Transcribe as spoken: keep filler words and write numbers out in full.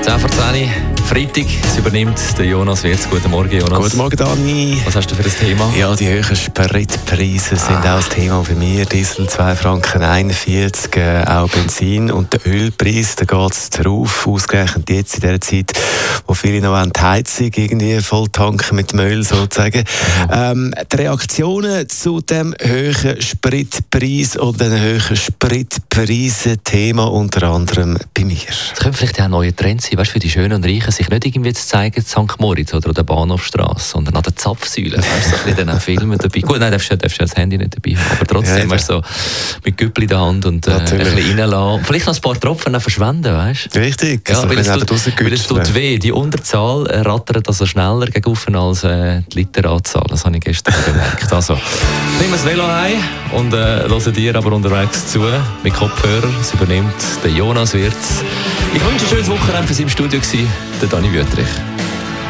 zehn vor zehn, Freitag, es übernimmt der Jonas Wirz. Guten Morgen, Jonas. Guten Morgen, Dani. Was hast du für ein Thema? Ja, die hohen Spritpreise sind ah. auch das Thema bei mir. Diesel zwei Franken einundvierzig, äh, auch Benzin. Und der Ölpreis, da geht es drauf, ausgerechnet jetzt in der Zeit, wo viele noch die Heizung irgendwie voll tanken mit dem Öl sozusagen. Mhm. Ähm, die Reaktionen zu dem hohen Spritpreis oder den hohen Spritpreisen, Thema unter anderem bei mir. Es könnte vielleicht auch ein neuer Trend sein, weißt, für die Schönen und Reichen, sich nicht irgendwie zu zeigen, in Sankt Moritz oder an der Bahnhofstrasse, sondern an der Zapfsäule. Weißt du, so ein bisschen Filmen dabei. Gut, nein, darfst du das Handy nicht dabei haben, aber trotzdem, ja, weißt du, so mit Güppli in der Hand und äh, ein bisschen reinlassen. Vielleicht noch ein paar Tropfen verschwenden, weißt du? Richtig, ja, also weil, es tut, weil es tut weh. Die Unterzahl rattert also schneller gegen als äh, die Literanzahl. Das habe ich gestern gemerkt. Also, nehmen wir das Velo heim und äh, hören dir aber unterwegs zu mit Kopfhörer. Es übernimmt der Jonas Wirz. Ich wünsche ein schönes Wochenende für Sie im Studio gewesen, der Dani Wüttrich.